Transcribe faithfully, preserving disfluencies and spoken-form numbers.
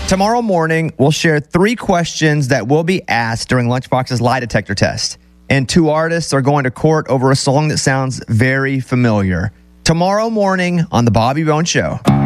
Tomorrow morning, we'll share three questions that will be asked during Lunchbox's lie detector test. And two artists are going to court over a song that sounds very familiar. Tomorrow morning on The Bobby Bones Show.